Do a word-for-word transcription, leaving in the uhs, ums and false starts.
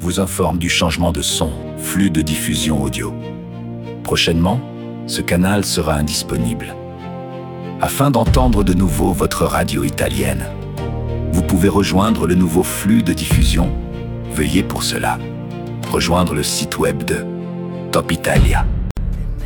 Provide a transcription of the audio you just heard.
vous informe du changement de son, flux de diffusion audio. Prochainement, ce canal sera indisponible. Afin d'entendre de nouveau votre radio italienne, vous pouvez rejoindre le nouveau flux de diffusion. Veuillez pour cela rejoindre le site web de Top Italia.